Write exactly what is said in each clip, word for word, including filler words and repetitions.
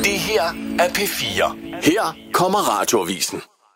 Det her er P fire. Her kommer Radioavisen.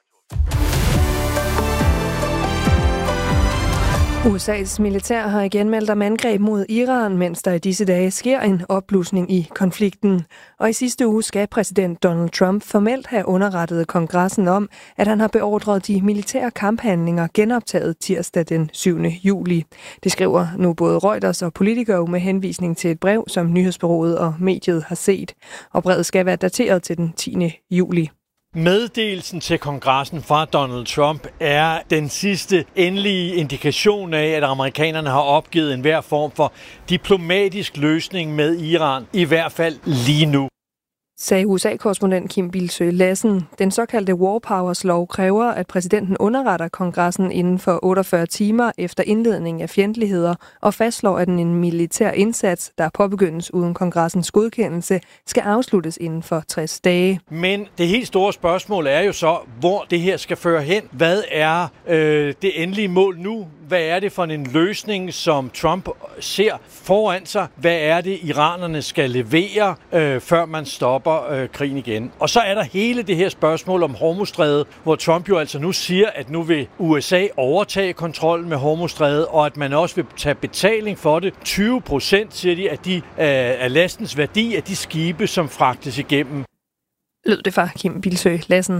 U S A's militær har igen meldt om angreb mod Iran, mens der i disse dage sker en opblusning i konflikten. Og i sidste uge skal præsident Donald Trump formelt have underrettet kongressen om, at han har beordret de militære kamphandlinger genoptaget tirsdag den syvende juli. Det skriver nu både Reuters og Politico med henvisning til et brev, som nyhedsbureauet og mediet har set. Og brevet skal være dateret til den tiende juli. Meddelelsen til kongressen fra Donald Trump er den sidste endelige indikation af, at amerikanerne har opgivet enhver form for diplomatisk løsning med Iran, i hvert fald lige nu, sagde U S A-korrespondent Kim Bildsøe Lassen. Den såkaldte War Powers lov kræver, at præsidenten underretter kongressen inden for otteogfyrre timer efter indledning af fjendtligheder og fastslår, at en militær indsats, der påbegyndes uden kongressens godkendelse, skal afsluttes inden for tres dage. Men det helt store spørgsmål er jo så, hvor det her skal føre hen. Hvad er øh, det endelige mål nu? Hvad er det for en løsning, som Trump ser foran sig? Hvad er det, iranerne skal levere, øh, før man stopper øh, krigen igen? Og så er der hele det her spørgsmål om Hormuzstrædet, hvor Trump jo altså nu siger, at nu vil U S A overtage kontrollen med Hormuzstrædet, og at man også vil tage betaling for det. tyve procent, siger de, af, de, øh, af lastens værdi af de skibe, som fragtes igennem. Lød det fra Kim Bildsøe Lassen.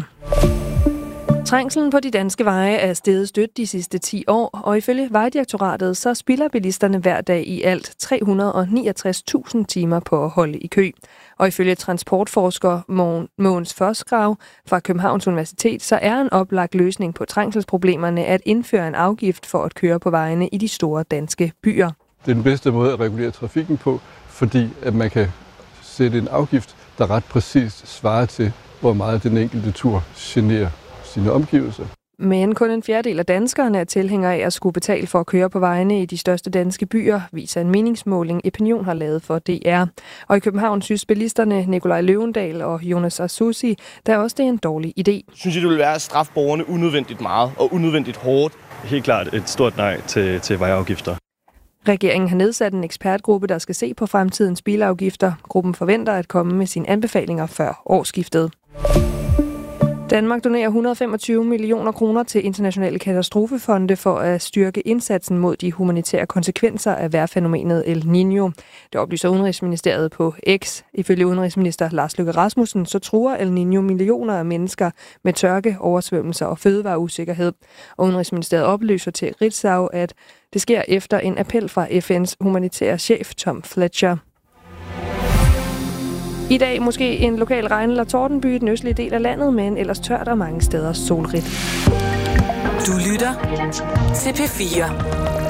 Trængslen på de danske veje er steget stødt de sidste ti år, og ifølge Vejdirektoratet så spilder bilisterne hver dag i alt tre hundrede og niogtres tusind timer på at holde i kø. Og ifølge transportforsker Mogens Forsgrav fra Københavns Universitet, så er en oplagt løsning på trængselsproblemerne at indføre en afgift for at køre på vejene i de store danske byer. Det er den bedste måde at regulere trafikken på, fordi at man kan sætte en afgift, der ret præcist svarer til, hvor meget den enkelte tur generer sine omgivelser. Men kun en fjerdedel af danskerne er tilhængere af at skulle betale for at køre på vejene i de største danske byer, viser en meningsmåling, Opinion har lavet for D R. Og i København synes bilisterne Nikolaj Løvendal og Jonas Asusi, der også det er en dårlig idé. Synes I, det vil være at straffe borgerne unødvendigt meget og unødvendigt hårdt? Helt klart et stort nej til, til vejafgifter. Regeringen har nedsat en ekspertgruppe, der skal se på fremtidens bilafgifter. Gruppen forventer at komme med sine anbefalinger før årsskiftet. Danmark donerer et hundrede og femogtyve millioner kroner til internationale katastrofefonde for at styrke indsatsen mod de humanitære konsekvenser af vejrfænomenet El Niño. Det oplyser Udenrigsministeriet på X. Ifølge udenrigsminister Lars Løkke Rasmussen, så truer El Niño millioner af mennesker med tørke, oversvømmelser og fødevareusikkerhed. Og Udenrigsministeriet oplyser til Ritzau, at det sker efter en appel fra F N's humanitære chef Tom Fletcher. I dag måske en lokal regn- eller tordenby i den østlige del af landet, men ellers tørt og mange steder solrigt. Du lytter til P fire.